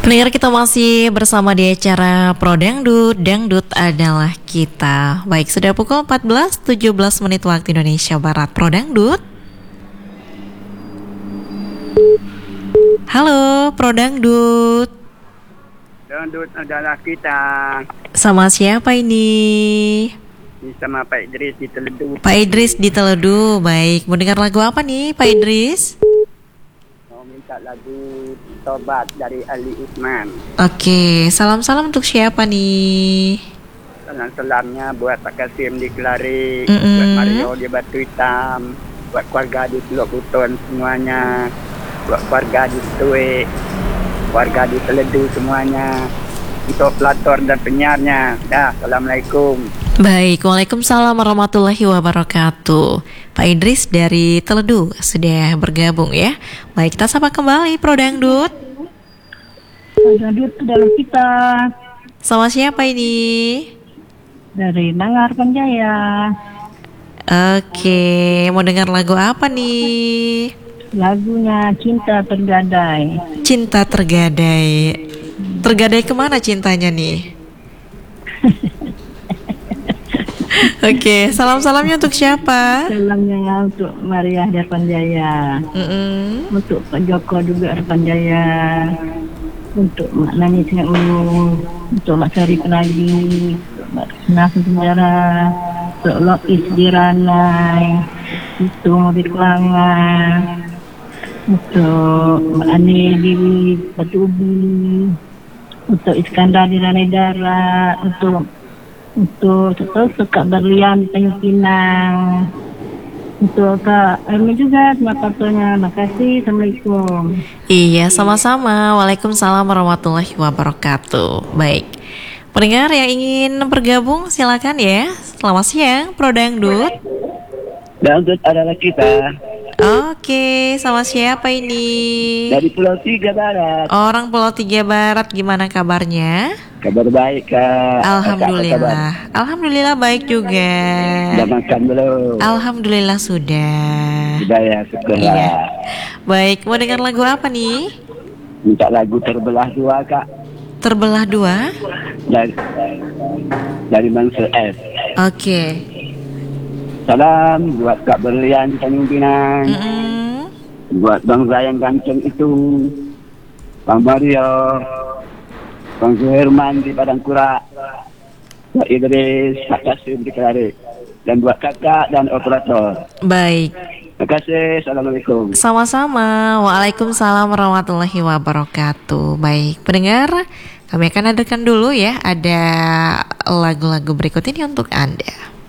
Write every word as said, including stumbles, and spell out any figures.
Pendengar, kita masih bersama di acara Pro Dangdut. Dangdut adalah kita. Baik, sudah pukul empat belas tujuh belas menit waktu Indonesia Barat. Pro Dangdut. Halo, Pro Dangdut. Dangdut adalah kita. Sama siapa ini? Sama Pak Idris di Teledu. Pak Idris di Teledu. Baik, mau dengar lagu apa nih Pak Idris? Mau minta lagu Tobat dari Ali Usman. Oke, salam-salam untuk siapa nih? Salam-salamnya buat Pak Kasim di Kelari, Mm-mm. buat Mario di Batu Hitam, buat keluarga di Teluk Buton semuanya, buat keluarga di Setue, keluarga di Teledu semuanya, untuk pelator dan penyiarnya. Dah, Assalamualaikum. Baik, Waalaikumsalam warahmatullahi wabarakatuh. Pak Idris dari Teledu sudah bergabung ya. Baik, kita sapa kembali Pro Dangdut. Dangdut dalam kita. Sama siapa ini? Dari Nangar Panjaya. Oke, mau dengar lagu apa nih? Lagunya Cinta Tergadai. Cinta Tergadai. Tergadai kemana cintanya nih? Oke, salam-salamnya untuk siapa? Salamnya untuk Maria Darpanjaya, Mm-mm. untuk Pak Joko juga Darpanjaya, untuk Mak Nani Singa Ulu, untuk Mak Sari Penagi, untuk Mak Nasi Senjara, untuk Lois Diranai, untuk Mobil Kelangan, untuk Mak Ani di Batu Ubi, untuk Iskandar di Ranai Darat, untuk untuk terus Kak Berlian Tanjung Pinang, untuk Kak Emi juga terima kasihnya. Makasih. Assalamualaikum. Iya, sama-sama. Waalaikumsalam warahmatullahi wabarakatuh. Baik, pendengar yang ingin bergabung silakan ya. Selamat siang Pro Dangdut. Dangdut adalah kita. Oke, sama siapa ini? Dari Pulau Tiga Barat. Orang Pulau Tiga Barat, gimana kabarnya? Kabar baik, Kak. Alhamdulillah. Alhamdulillah baik juga. Sudah makan belum? Alhamdulillah sudah. Sudah ya, syukurlah. Iya. Baik, mau dengar lagu apa nih? Minta lagu Terbelah Dua, Kak. Terbelah Dua? Dari dari Mansur S. Oke. Salam buat Kak Berlian Tanjung Pinang. Mm-mm. Buat Bang Zayan Ganceng itu, Bang Mario, Bang Suherman di Padang Kura, Pak Idris, Pak Kasim di Kelari, dan buat kakak dan operator. Baik. Terima kasih. Assalamualaikum. Sama-sama. Waalaikumsalam warahmatullahi wabarakatuh. Baik, pendengar, kami akan adakan dulu ya, ada lagu-lagu berikut ini untuk Anda.